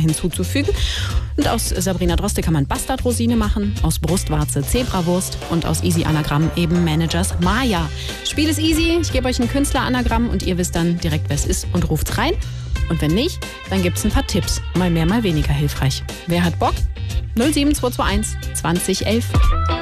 hinzuzufügen. Und aus Sabrina Droste kann man Bastardrosine machen, aus Brustwarze Zebrawurst und aus Easy-Anagramm eben Managers Maya. Spiel ist easy, ich gebe euch ein Künstleranagramm und ihr wisst dann direkt, wer es ist und ruft's rein. Und wenn nicht, dann gibt's ein paar Tipps, mal mehr, mal weniger hilfreich. Wer hat Bock? 07221 2011.